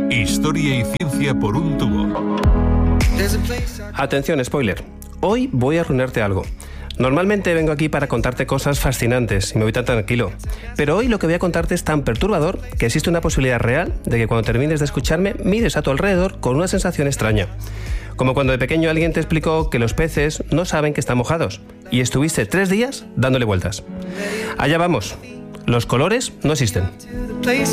Historia y ciencia por un tubo. Atención, spoiler. Hoy voy a arruinarte algo. Normalmente vengo aquí para contarte cosas fascinantes y me voy tan tranquilo. Pero hoy lo que voy a contarte es tan perturbador que existe una posibilidad real de que cuando termines de escucharme mires a tu alrededor con una sensación extraña. Como cuando de pequeño alguien te explicó que los peces no saben que están mojados y estuviste 3 días dándole vueltas. Allá vamos. Los colores no existen.